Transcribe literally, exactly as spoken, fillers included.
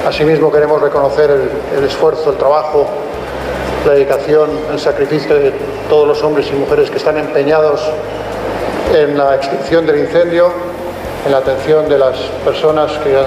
Asimismo, queremos reconocer el, el esfuerzo, el trabajo, la dedicación, el sacrificio de todos los hombres y mujeres que están empeñados en la extinción del incendio, en la atención de las personas que